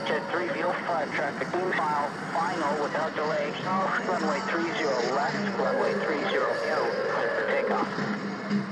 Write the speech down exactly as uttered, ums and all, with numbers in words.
Jet three oh five traffic, file, final without delay, runway three zero left, runway three zero two, clear for takeoff.